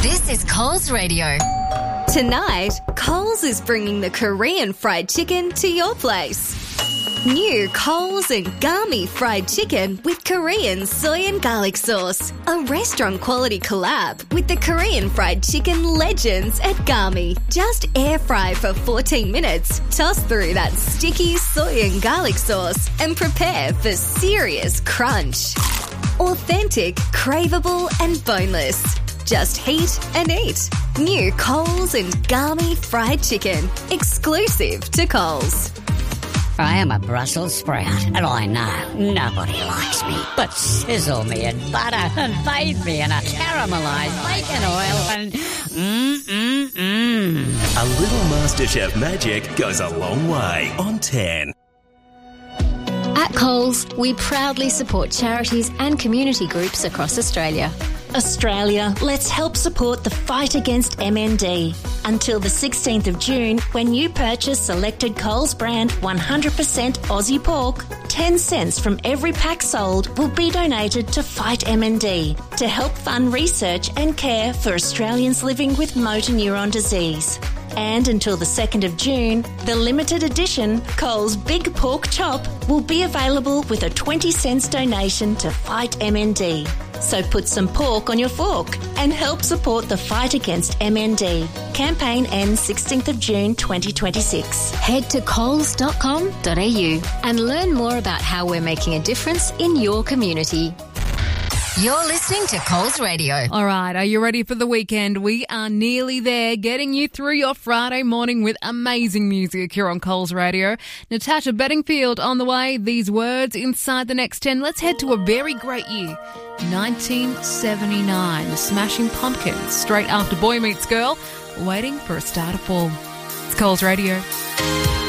This is Coles Radio. Tonight, Coles is bringing the Korean fried chicken to your place. New Coles and Gami fried chicken with Korean soy and garlic sauce. A restaurant-quality collab with the Korean fried chicken legends at Gami. Just air fry for 14 minutes, toss through that sticky soy and garlic sauce, and prepare for serious crunch. Authentic, craveable and boneless. Just heat and eat. New Coles and Gami fried chicken. Exclusive to Coles. I am a Brussels sprout, and I know nobody likes me. But sizzle me in butter and bathe me in a caramelised bacon oil and A little MasterChef magic goes a long way on 10. At Coles, we proudly support charities and community groups across Australia. Australia, let's help support the fight against MND. Until the 16th of June, when you purchase selected Coles brand 100% Aussie pork, 10 cents from every pack sold will be donated to Fight MND to help fund research and care for Australians living with motor neuron disease. And until the 2nd of June, the limited edition Coles Big Pork Chop will be available with a 20 cents donation to Fight MND. So put some pork on your fork and help support the fight against MND. Campaign ends 16th of June 2026. Head to coles.com.au and learn more about how we're making a difference in your community. You're listening to Coles Radio. All right, are you ready for the weekend? We are nearly there, getting you through your Friday morning with amazing music here on Coles Radio. Natasha Bedingfield on the way. These words inside the next 10. Let's head to a very great year, 1979. The Smashing Pumpkins, straight after Boy Meets Girl, waiting for a star to fall. It's Coles Radio.